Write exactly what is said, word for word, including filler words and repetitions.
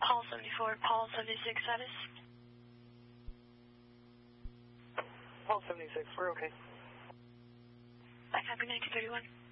Paul seventy-four, Paul seventy-six status. Paul seventy-six, we're okay. I copy nineteen thirty-one.